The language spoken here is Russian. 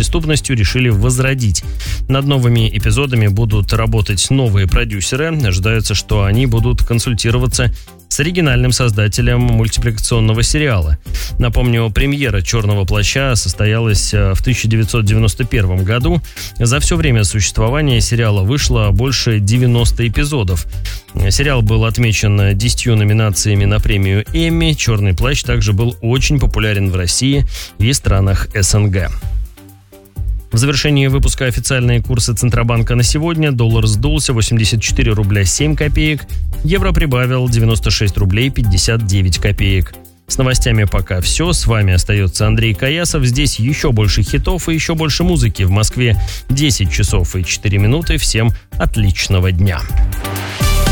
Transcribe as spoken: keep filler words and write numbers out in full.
преступностью решили возродить. Над новыми эпизодами будут работать новые продюсеры. Ожидается, что они будут консультироваться с оригинальным создателем мультипликационного сериала. Напомню, премьера «Черного плаща» состоялась в тысяча девятьсот девяносто первом году. За все время существования сериала вышло больше девяноста эпизодов. Сериал был отмечен десятью номинациями на премию Эмми. «Черный плащ» также был очень популярен в России и странах СНГ. В завершении выпуска официальные курсы Центробанка на сегодня. Доллар сдулся восемьдесят четыре рубля семь копеек, евро прибавил девяносто шесть рублей пятьдесят девять копеек. С новостями пока все. С вами остается Андрей Каясов. Здесь еще больше хитов и еще больше музыки. В Москве десять часов и четыре минуты. Всем отличного дня.